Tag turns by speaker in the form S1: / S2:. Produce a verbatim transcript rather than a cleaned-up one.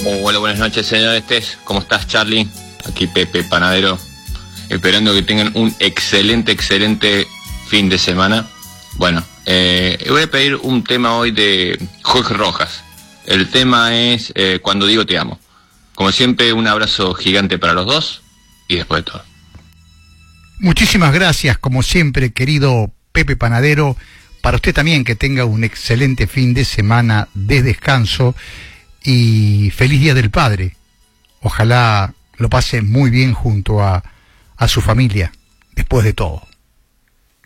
S1: Hola, buenas noches, señor Estés. ¿Cómo estás, Charlie? Aquí Pepe Panadero. Esperando que tengan un excelente, excelente fin de semana. Bueno, eh, voy a pedir un tema hoy de Jorge Rojas. El tema es eh, Cuando digo te amo. Como siempre, un abrazo gigante para los dos y después de todo.
S2: Muchísimas gracias, como siempre, querido Pepe Panadero. Para usted también, que tenga un excelente fin de semana de descanso y feliz Día del Padre. Ojalá lo pase muy bien junto a, a su familia, después de todo.